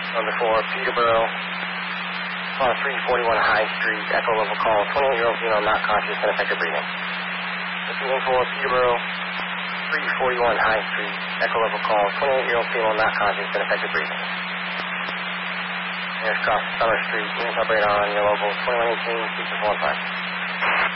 Number 4, Peterborough, on 341 High Street, echo level call, 28-year-old female not conscious, ineffective breathing. Repeating for Peterborough, 341 High Street, echo level call, 28-year-old female not conscious, ineffective breathing. Nearest cross Summer Street, units operate on your local 2118, 615.